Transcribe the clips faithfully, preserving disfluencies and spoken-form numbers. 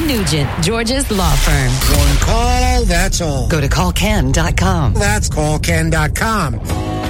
Nugent, Georgia's law firm. One call, that's all. Go to call ken dot com. That's call ken dot com.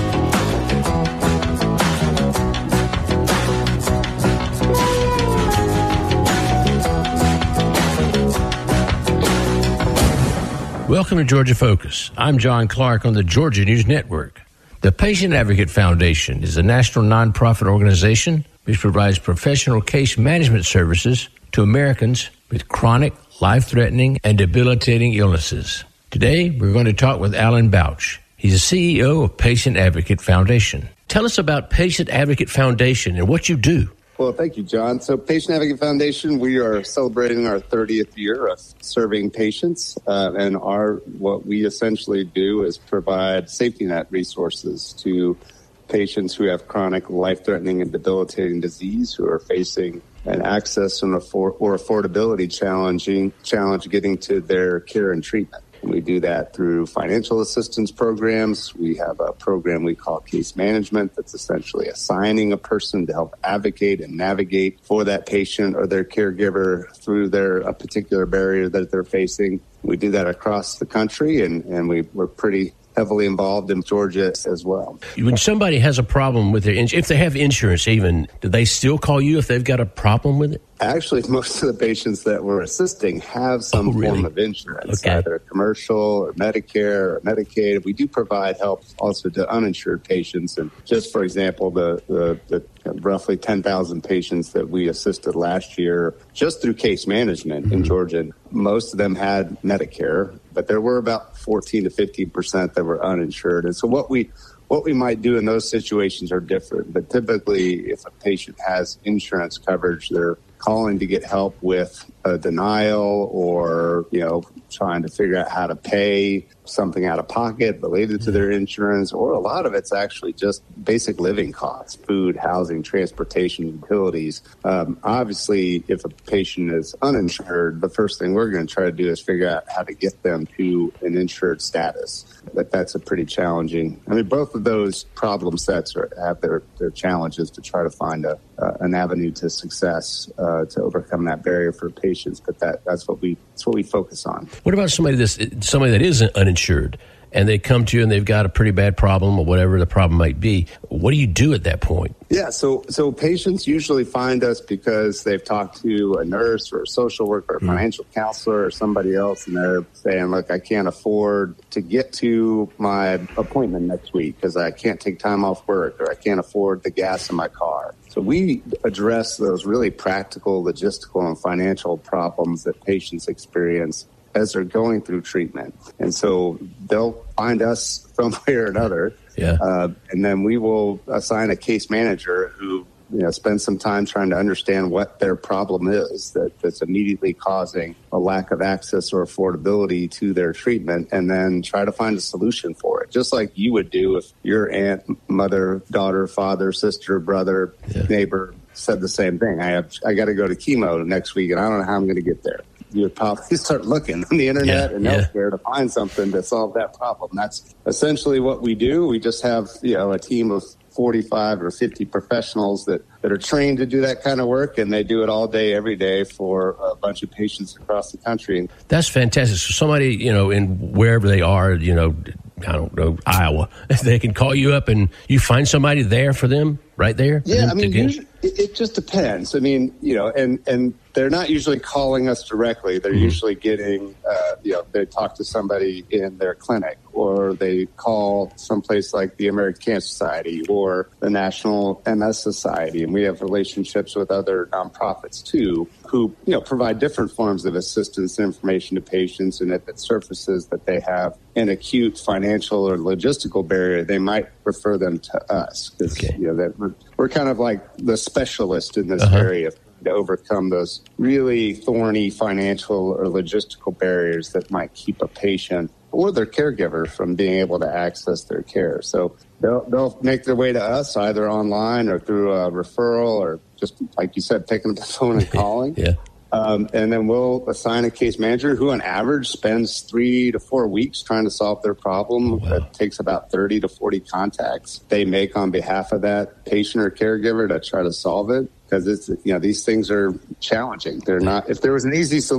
Welcome to Georgia Focus. I'm John Clark on the Georgia News Network. The Patient Advocate Foundation is a national nonprofit organization which provides professional case management services to Americans with chronic, life-threatening, and debilitating illnesses. Today, we're going to talk with Alan Bouch. He's the C E O of Patient Advocate Foundation. Tell us about Patient Advocate Foundation and what you do. Well, thank you, John. So Patient Advocate Foundation, we are celebrating our thirtieth year of serving patients. Uh, and our what we essentially do is provide safety net resources to patients who have chronic, life-threatening, and debilitating disease who are facing an access and affor- or affordability challenging challenge getting to their care and treatment. And we do that through financial assistance programs. We have a program we call case management that's essentially assigning a person to help advocate and navigate for that patient or their caregiver through their a particular barrier that they're facing. We do that across the country, and, and we, we're pretty heavily involved in Georgia as well. When somebody has a problem with their ins- if they have insurance even, do they still call you if they've got a problem with it? Actually, most of the patients that we're assisting have some oh, really? form of insurance, okay. either commercial or Medicare or Medicaid. We do provide help also to uninsured patients. And just for example, the, the, the roughly ten thousand patients that we assisted last year just through case management mm-hmm. in Georgia, most of them had Medicare, but there were about fourteen to fifteen percent that were uninsured. And so what we What we might do in those situations are different, but typically if a patient has insurance coverage, they're calling to get help with a denial or, you know, trying to figure out how to pay something out of pocket related to their insurance, or a lot of it's actually just basic living costs, food, housing, transportation, utilities. Um, obviously, if a patient is uninsured, the first thing we're going to try to do is figure out how to get them to an insured status. But that's a pretty challenging. I mean, both of those problem sets are, have their, their challenges to try to find a, uh, an avenue to success uh, to overcome that barrier for patients. But that that's what we that's what we focus on. What about somebody that's somebody that is uninsured and they come to you and they've got a pretty bad problem or whatever the problem might be? What do you do at that point? Yeah, so so patients usually find us because they've talked to a nurse or a social worker, or a financial mm. counselor, or somebody else, and they're saying, look, I can't afford to get to my appointment next week because I can't take time off work, or I can't afford the gas in my car. So we address those really practical, logistical, and financial problems that patients experience as they're going through treatment. And so they'll find us some way or another. Yeah. Uh, and then we will assign a case manager who, you know, spends some time trying to understand what their problem is that, that's immediately causing a lack of access or affordability to their treatment, and then try to find a solution for it. Just like you would do if your aunt, mother, daughter, father, sister, brother, yeah. neighbor said the same thing. I have, I got to go to chemo next week and I don't know how I'm going to get there. You would probably start looking on the internet yeah, and elsewhere yeah. to find something to solve that problem. That's essentially what we do. We just have, you know, a team of forty-five or fifty professionals that, that are trained to do that kind of work, and they do it all day, every day for a bunch of patients across the country. That's fantastic. So somebody, you know, in wherever they are, you know, I don't know, Iowa, they can call you up and you find somebody there for them right there? Yeah, I mean, usually, it, it just depends. I mean, you know, and, and they're not usually calling us directly. They're mm-hmm. usually getting, uh, you know, they talk to somebody in their clinic, or they call someplace like the American Cancer Society or the National M S Society. And we have relationships with other nonprofits, too, who, you know, provide different forms of assistance and information to patients. And if it surfaces that they have an acute financial or logistical barrier, they might refer them to us. Because, okay. you know, that we're, we're kind of like the specialist in this uh-huh. area to overcome those really thorny financial or logistical barriers that might keep a patient or their caregiver from being able to access their care. So they'll, they'll make their way to us either online or through a referral, or just, like you said, picking up the phone and calling. yeah. Um, and then we'll assign a case manager who on average spends three to four weeks trying to solve their problem. Wow. It takes about thirty to forty contacts they make on behalf of that patient or caregiver to try to solve it. Because it's, you know, these things are challenging. They're not, if there was an easy solution,